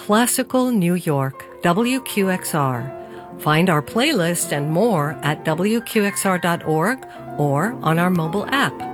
Classical New York, WQXR. Find our playlist and more at WQXR.org or on our mobile app.